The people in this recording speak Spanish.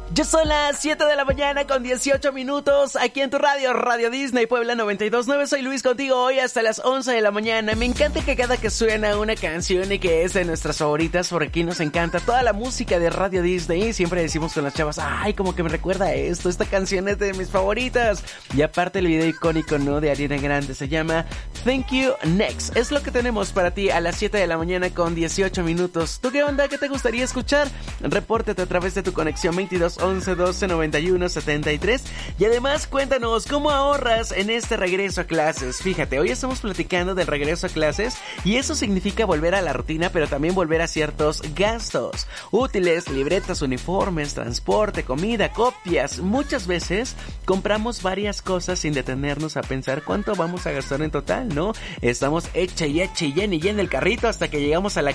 Ya son las 7 de la mañana con 18 minutos aquí en tu radio, Radio Disney Puebla 92.9. Soy Luis contigo hoy hasta las 11 de la mañana. Me encanta que cada que suena una canción y que es de nuestras favoritas, por aquí nos encanta toda la música de Radio Disney. Siempre decimos con las chavas, ay, como que me recuerda a esto, esta canción es de mis favoritas. Y aparte el video icónico, ¿no?, de Ariana Grande se llama Thank You Next. Es lo que tenemos para ti a las 7 de la mañana con 18 minutos. ¿Tú qué onda? ¿Qué te gustaría escuchar? Repórtate a través de tu conexión 22 11 12 91 73. Y además cuéntanos cómo ahorras en este regreso a clases. Fíjate, hoy estamos platicando del regreso a clases y eso significa volver a la rutina, pero también volver a ciertos gastos. Útiles, libretas, uniformes, transporte, comida, copias. Muchas veces compramos varias cosas sin detenernos a pensar cuánto vamos a gastar en total, ¿no? Estamos eche y llena el carrito hasta que llegamos a la